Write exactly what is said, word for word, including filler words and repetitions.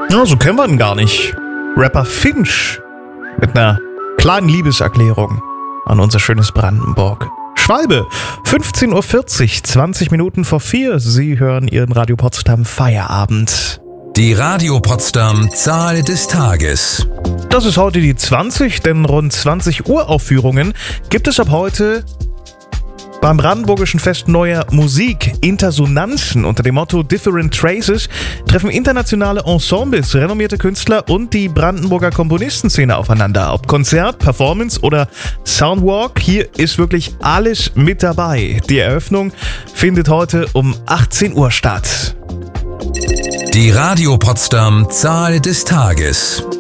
Ja, so kennen wir ihn gar nicht. Rapper Finch mit einer kleinen Liebeserklärung an unser schönes Brandenburg. Schwalbe, fünfzehn Uhr vierzig, zwanzig Minuten vor vier. Sie hören Ihren Radio Potsdam Feierabend. Die Radio Potsdam Zahl des Tages. Das ist heute die zwanzig, denn rund zwanzig Uraufführungen gibt es ab heute beim Brandenburgischen Fest Neuer Musik. Intersonanzen unter dem Motto Different Traces treffen internationale Ensembles, renommierte Künstler und die Brandenburger Komponistenszene aufeinander. Ob Konzert, Performance oder Soundwalk, hier ist wirklich alles mit dabei. Die Eröffnung findet heute um achtzehn Uhr statt. Die Radio Potsdam Zahl des Tages.